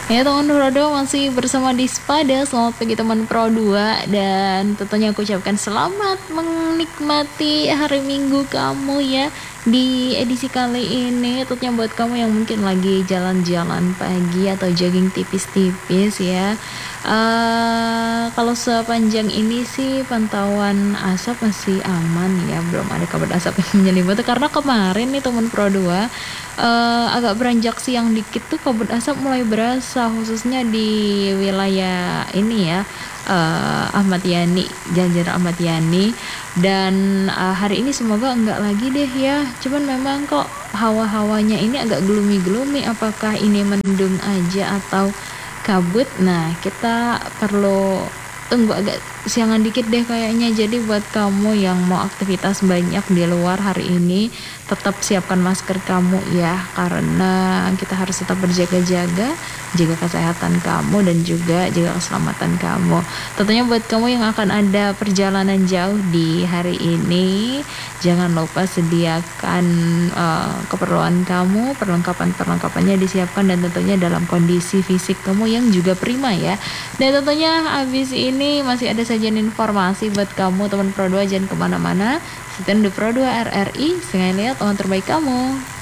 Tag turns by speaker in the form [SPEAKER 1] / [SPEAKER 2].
[SPEAKER 1] Ya teman Pro 2 masih bersama Dispada. Selamat pagi teman Pro 2. Dan tentunya aku ucapkan selamat menikmati hari Minggu kamu ya. Di edisi kali ini tentunya buat kamu yang mungkin lagi jalan-jalan pagi atau jogging tipis-tipis ya. Kalau sepanjang ini sih pantauan asap masih aman ya, belum ada kabut asap yang menyelimuti. Karena kemarin nih teman Pro 2 agak beranjak siang dikit tuh kabut asap mulai berasa, khususnya di wilayah ini ya, Ahmad Yani, Jalan Ahmad Yani. Dan hari ini semoga enggak lagi deh ya. Cuman memang kok hawa-hawanya ini agak gloomy-gloomy. Apakah ini mendung aja atau kabut? Nah, kita perlu tunggu agak siangan dikit deh kayaknya. Jadi buat kamu yang mau aktivitas banyak di luar hari ini, tetap siapkan masker kamu ya, karena kita harus tetap berjaga-jaga, jaga kesehatan kamu dan juga jaga keselamatan kamu. Tentunya buat kamu yang akan ada perjalanan jauh di hari ini, jangan lupa sediakan keperluan kamu, perlengkapan-perlengkapannya disiapkan, dan tentunya dalam kondisi fisik kamu yang juga prima ya. Dan tentunya habis ini masih ada sajian informasi buat kamu teman Pro 2, jangan kemana-mana. Stand di Pro 2 RRI, sengaja lihat teman terbaik kamu.